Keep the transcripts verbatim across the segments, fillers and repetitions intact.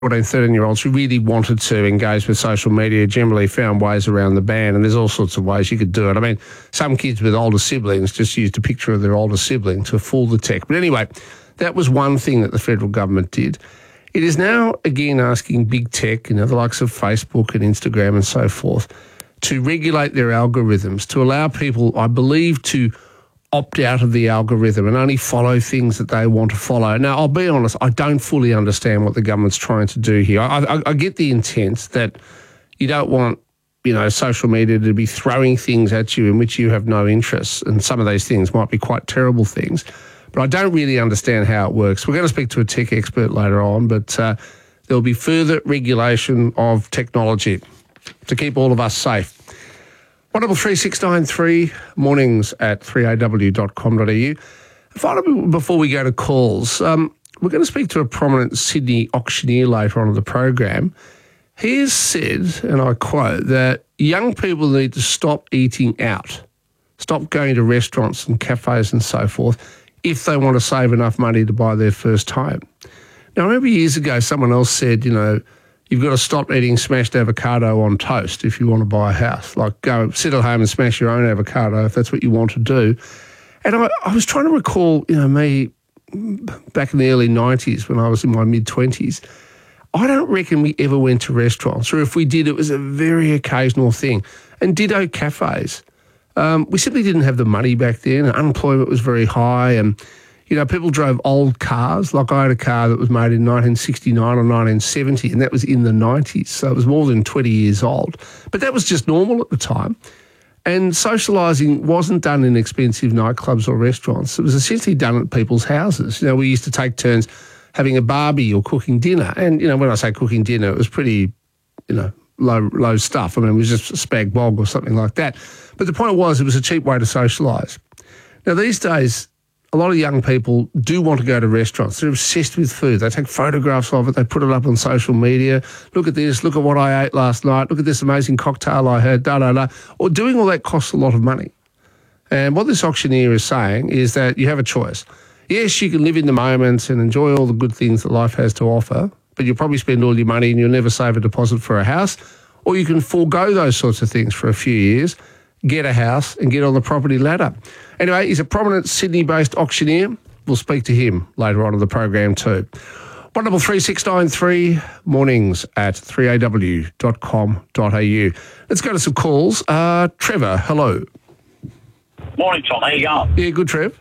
fourteen, thirteen-year-olds who really wanted to engage with social media generally found ways around the ban, and there's all sorts of ways you could do it. I mean, some kids with older siblings just used a picture of their older sibling to fool the tech. But anyway, that was one thing that the federal government did. It is now, again, asking big tech, you know, the likes of Facebook and Instagram and so forth, to regulate their algorithms, to allow people, I believe, to opt out of the algorithm and only follow things that they want to follow. Now, I'll be honest, I don't fully understand what the government's trying to do here. I, I, I get the intent that you don't want, you know, social media to be throwing things at you in which you have no interest, and some of those things might be quite terrible things. But I don't really understand how it works. We're going to speak to a tech expert later on, but uh, there'll be further regulation of technology to keep all of us safe. one double three six nine three, mornings at three a w dot com dot a u. Finally, before we go to calls, um, we're going to speak to a prominent Sydney auctioneer later on in the program. He has said, and I quote, that young people need to stop eating out, stop going to restaurants and cafes and so forth, if they want to save enough money to buy their first home. Now, I remember years ago someone else said, you know, you've got to stop eating smashed avocado on toast if you want to buy a house. Like, go sit at home and smash your own avocado if that's what you want to do. And I, I was trying to recall, you know, me back in the early nineties when I was in my mid-twenties. I don't reckon we ever went to restaurants, or if we did, it was a very occasional thing. And ditto cafes. Um, we simply didn't have the money back then. Unemployment was very high, and you know, people drove old cars. Like, I had a car that was made in nineteen sixty-nine or nineteen seventy, and that was in the nineties, so it was more than twenty years old. But that was just normal at the time. And socialising wasn't done in expensive nightclubs or restaurants. It was essentially done at people's houses. You know, we used to take turns having a barbie or cooking dinner. And, you know, when I say cooking dinner, it was pretty, you know, low low stuff. I mean, it was just a spag bog or something like that. But the point was, it was a cheap way to socialise. Now, these days, a lot of young people do want to go to restaurants. They're obsessed with food. They take photographs of it. They put it up on social media. Look at this. Look at what I ate last night. Look at this amazing cocktail I had, da-da-da. Or doing all that costs a lot of money. And what this auctioneer is saying is that you have a choice. Yes, you can live in the moment and enjoy all the good things that life has to offer, but you'll probably spend all your money and you'll never save a deposit for a house. Or you can forego those sorts of things for a few years, get a house and get on the property ladder. Anyway, he's a prominent Sydney-based auctioneer. We'll speak to him later on in the program too. one double three six nine three, mornings at three a w dot com dot a u. Let's go to some calls. Uh, Trevor, hello. Morning, Tom. How you going? Yeah, good, Trev.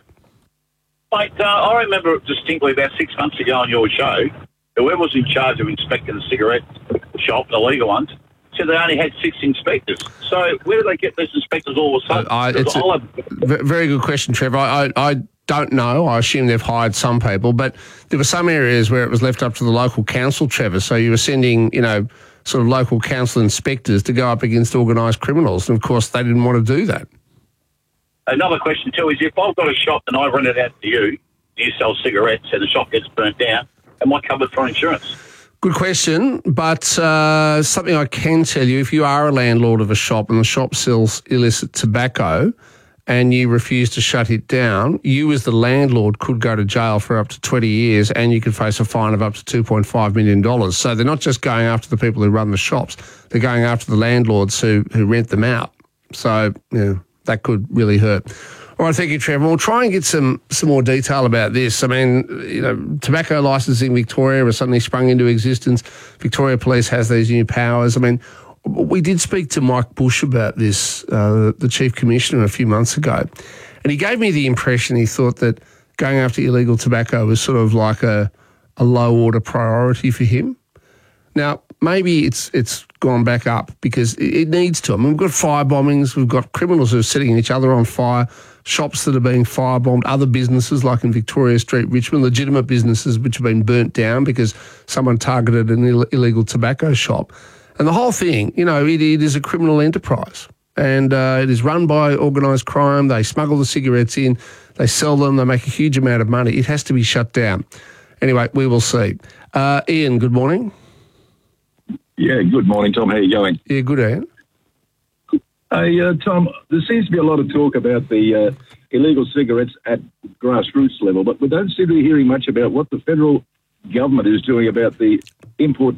Mate, uh, I remember distinctly about six months ago on your show, whoever was in charge of inspecting the cigarette shop, the legal ones, said they only had six inspectors. So where do they get these inspectors all of a sudden? Uh, I, it's a have... very good question, Trevor. I, I, I don't know. I assume they've hired some people, but there were some areas where it was left up to the local council, Trevor. So you were sending, you know, sort of local council inspectors to go up against organised criminals. And, of course, they didn't want to do that. Another question, too, is if I've got a shop and I rent it out to you, you sell cigarettes and the shop gets burnt down, am I covered for insurance? Good question, but uh, something I can tell you, if you are a landlord of a shop and the shop sells illicit tobacco and you refuse to shut it down, you as the landlord could go to jail for up to twenty years and you could face a fine of up to two point five million dollars. So they're not just going after the people who run the shops, they're going after the landlords who, who rent them out. So, you know, that could really hurt. All right, thank you, Trevor. We'll try and get some some more detail about this. I mean, you know, tobacco licensing Victoria has suddenly sprung into existence. Victoria Police has these new powers. I mean, we did speak to Mike Bush about this, uh, the Chief Commissioner, a few months ago, and he gave me the impression he thought that going after illegal tobacco was sort of like a, a low-order priority for him. Now, maybe it's it's gone back up because it, it needs to. I mean, we've got fire bombings, we've got criminals who are setting each other on fire, shops that are being firebombed, other businesses like in Victoria Street, Richmond, legitimate businesses which have been burnt down because someone targeted an Ill- illegal tobacco shop. And the whole thing, you know, it, it is a criminal enterprise. And uh, it is run by organised crime. They smuggle the cigarettes in, they sell them, they make a huge amount of money. It has to be shut down. Anyway, we will see. Uh, Ian, good morning. Yeah, good morning, Tom. How are you going? Yeah, good, Ian. Hey, uh, Tom, there seems to be a lot of talk about the uh, illegal cigarettes at grassroots level, but we don't seem to be hearing much about what the federal government is doing about the import